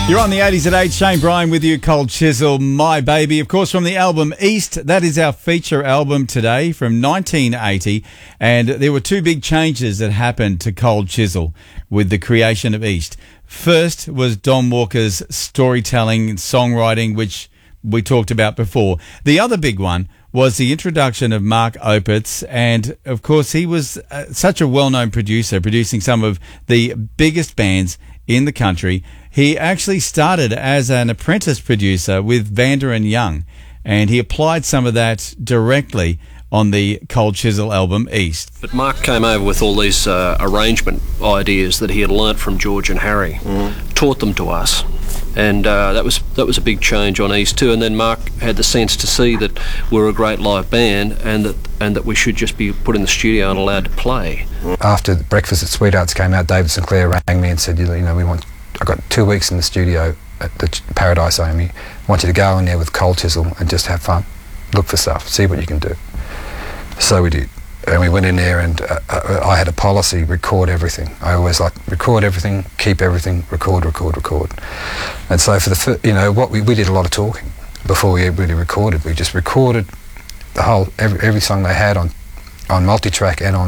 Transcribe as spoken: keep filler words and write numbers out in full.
You're on the eighties at eight. Shane Bryan with you. Cold Chisel, My Baby. Of course, from the album East. That is our feature album today from nineteen eighty. And there were two big changes that happened to Cold Chisel with the creation of East. First was Don Walker's storytelling and songwriting, which we talked about before. The other big one was the introduction of Mark Opitz, and of course he was uh, such a well-known producer, producing some of the biggest bands in the country. He actually started as an apprentice producer with Vander and Young, and he applied some of that directly on the Cold Chisel album East. But Mark came over with all these uh, arrangement ideas that he had learnt from George and Harry, mm. taught them to us. And uh, that was that was a big change on East too. And then Mark had the sense to see that we're a great live band, and that and that we should just be put in the studio and allowed to play. After Breakfast at Sweethearts came out, David Sinclair rang me and said, you know, we want. I got two weeks in the studio at the Paradise Army. I want you to go in there with Cold Chisel and just have fun, look for stuff, see what you can do. So we did. And we went in there, and uh, I had a policy: record everything. I always like record everything, keep everything, record, record, record. And so for the fir- you know what we we did a lot of talking before we really recorded. We just recorded the whole every every song they had on on multi-track and on